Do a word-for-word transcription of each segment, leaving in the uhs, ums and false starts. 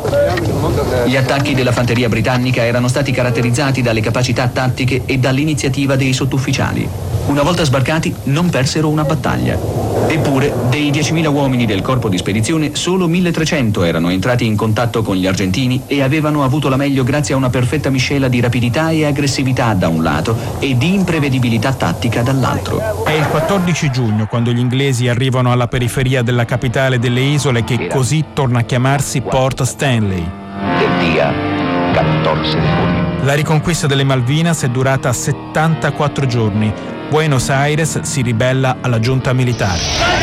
Gli attacchi della fanteria britannica erano stati caratterizzati dalle capacità tattiche e dall'iniziativa dei sottufficiali. Una volta sbarcati non persero una battaglia. Eppure, dei diecimila uomini del corpo di spedizione, solo milletrecento erano entrati in contatto con gli argentini e avevano avuto la meglio grazie a una perfetta miscela di rapidità e aggressività da un lato e di imprevedibilità tattica dall'altro. È il quattordici giugno quando gli inglesi arrivano alla periferia della capitale delle isole, che così torna a chiamarsi Port Stanley. Del dia quattordici de junio. La riconquista delle Malvinas è durata settantaquattro giorni. Buenos Aires si ribella alla giunta militare.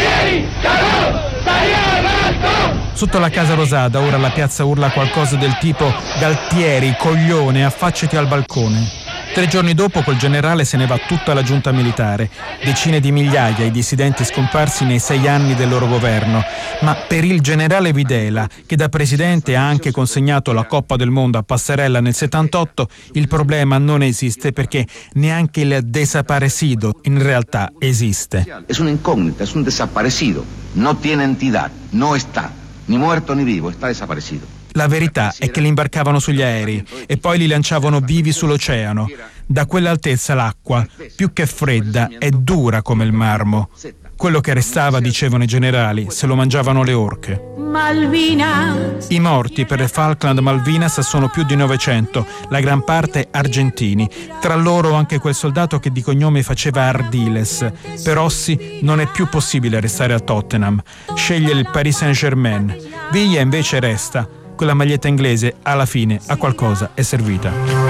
Sotto la Casa Rosada ora la piazza urla qualcosa del tipo: Galtieri, coglione, affacciati al balcone. Tre giorni dopo quel generale se ne va tutta la giunta militare, decine di migliaia i dissidenti scomparsi nei sei anni del loro governo. Ma per il generale Videla, che da presidente ha anche consegnato la Coppa del Mondo a Passarella nel settantotto, il problema non esiste, perché neanche il desaparecido in realtà esiste. Es una incógnita, es un desaparecido, no tiene entidad, no está, ni muerto ni vivo, está desaparecido. La verità è che li imbarcavano sugli aerei e poi li lanciavano vivi sull'oceano. Da quell'altezza l'acqua, più che fredda, è dura come il marmo. Quello che restava, dicevano i generali, se lo mangiavano le orche. Malvinas. I morti per le Falkland Malvinas sono più di novecento, la gran parte argentini. Tra loro anche quel soldato che di cognome faceva Ardiles. Per Ossi non è più possibile restare al Tottenham. Sceglie il Paris Saint-Germain. Villa invece resta. Quella maglietta inglese alla fine a qualcosa è servita.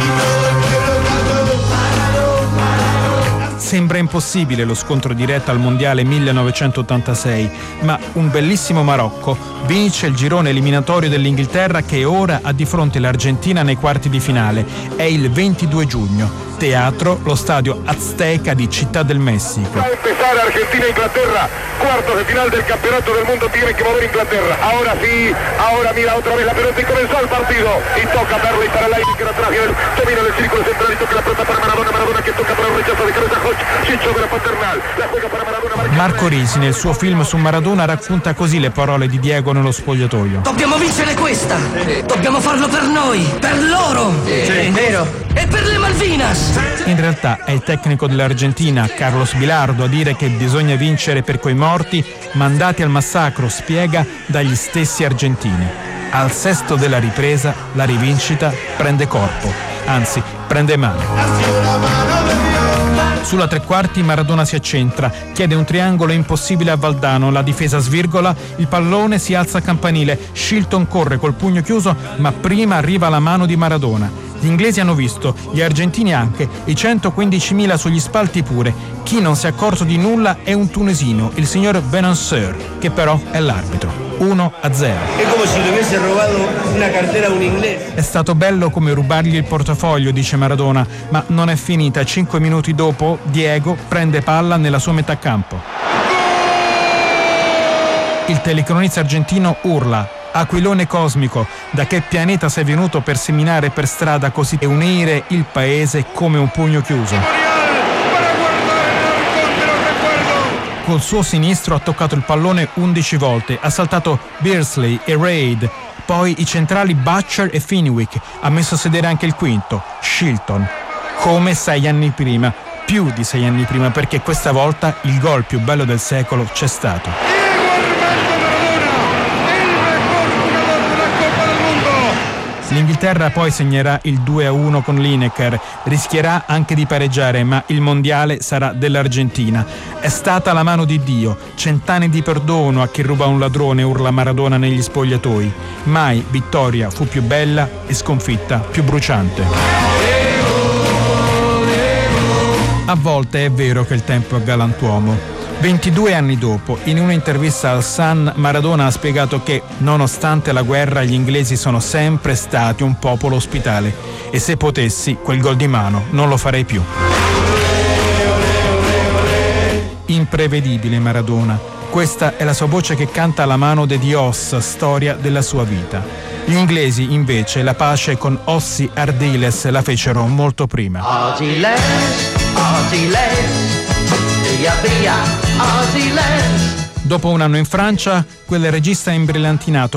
Sembra impossibile lo scontro diretto al mondiale millenovecentottantasei, ma un bellissimo Marocco vince il girone eliminatorio dell'Inghilterra, che ora ha di fronte l'Argentina nei quarti di finale. È il ventidue giugno. Teatro, lo stadio Azteca di Città del Messico. Va a empezar Argentina-Inglaterra, cuartos de final del campeonato del mundo, tiene que mover Inglaterra. Ahora sí, ahora mira otra vez la pelota y comenzó el partido. Y toca Perley para el aire, que atrás viene, domina el círculo central y toca la pelota para Maradona, Maradona que toca para un rechazo de cabeza Hodge, Chicho de la Paternal, la juega para Maradona. Marco Risi nel suo film su Maradona racconta così le parole di Diego nello spogliatoio. Dobbiamo vincere questa, sì. Dobbiamo farlo per noi, per loro, sì. Sì. Vero. E per le Malvinas. In realtà è il tecnico dell'Argentina, Carlos Bilardo, a dire che bisogna vincere per quei morti mandati al massacro, spiega, dagli stessi argentini. Al sesto della ripresa la rivincita prende corpo, anzi prende mano. Sulla tre quarti Maradona si accentra, chiede un triangolo impossibile a Valdano, la difesa svirgola, il pallone si alza a campanile, Shilton corre col pugno chiuso, ma prima arriva la mano di Maradona. Gli inglesi hanno visto, gli argentini anche, i centoquindicimila sugli spalti pure. Chi non si è accorto di nulla è un tunisino, il signor Benanseur, che però è l'arbitro. uno a zero. È come se le avesse rubato una cartera a un inglese. È stato bello come rubargli il portafoglio, dice Maradona, ma non è finita. Cinque minuti dopo Diego prende palla nella sua metà campo. Il telecronista argentino urla: Aquilone cosmico, da che pianeta sei venuto per seminare per strada così e unire il paese come un pugno chiuso? Col suo sinistro ha toccato il pallone undici volte, ha saltato Beardsley e Reid, poi i centrali Butcher e Fenwick, ha messo a sedere anche il quinto, Shilton, come sei anni prima, più di sei anni prima, perché questa volta il gol più bello del secolo c'è stato. L'Inghilterra poi segnerà il due a uno con Lineker, rischierà anche di pareggiare, ma il mondiale sarà dell'Argentina. È stata la mano di Dio, cent'anni di perdono a chi ruba un ladrone, urla Maradona negli spogliatoi. Mai vittoria fu più bella e sconfitta più bruciante. A volte è vero che il tempo è galantuomo. ventidue anni dopo, in un'intervista al Sun, Maradona ha spiegato che, nonostante la guerra, gli inglesi sono sempre stati un popolo ospitale e se potessi, quel gol di mano non lo farei più. Imprevedibile Maradona. Questa è la sua voce che canta la mano de Dios, storia della sua vita. Gli inglesi, invece, la pace con Ossi Ardiles la fecero molto prima. Ardiles, Ardiles. Via, via, Ardiles. Dopo un anno in Francia, quel regista imbrillantinato